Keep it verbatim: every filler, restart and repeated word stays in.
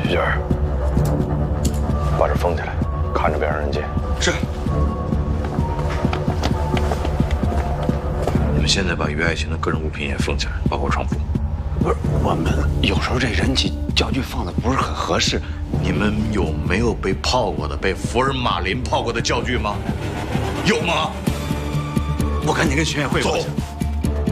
徐娟，把这封起来，看着别让人进。 是。 你们现在把于爱琴的个人物品也封起来，包括床铺。 不是，我们有时候这人体教具放的不是很合适。 你们有没有被泡过的、被福尔马林泡过的教具吗？有吗？ 我赶紧跟学院汇报去。